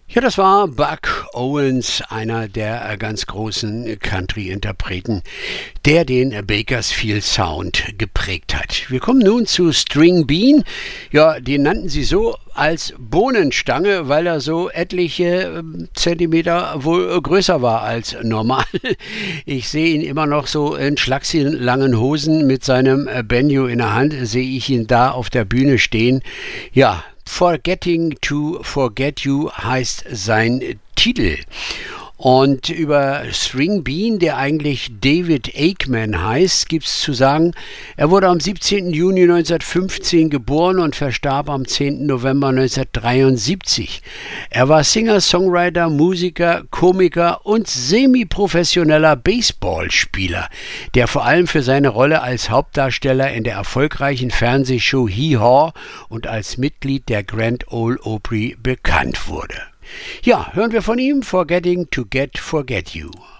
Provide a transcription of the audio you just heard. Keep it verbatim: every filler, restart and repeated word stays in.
Ja, das war Buck Owens, einer der ganz großen Country-Interpreten, der den Bakersfield Sound geprägt hat. Wir kommen nun zu String Bean. Ja, den nannten sie so als Bohnenstange, weil er so etliche Zentimeter wohl größer war als normal. Ich sehe ihn immer noch so in schlachsigen langen Hosen mit seinem Banjo in der Hand, sehe ich ihn da auf der Bühne stehen. Ja, Forgetting to Forget You heißt sein Titel. Und über String Bean, der eigentlich David Aikman heißt, gibt es zu sagen, er wurde am siebzehnten Juni neunzehnhundertfünfzehn geboren und verstarb am zehnten November neunzehnhundertdreiundsiebzig. Er war Singer, Songwriter, Musiker, Komiker und semi-professioneller Baseballspieler, der vor allem für seine Rolle als Hauptdarsteller in der erfolgreichen Fernsehshow Hee Haw und als Mitglied der Grand Ole Opry bekannt wurde. Ja, hören wir von ihm Forgetting to Get Forget You.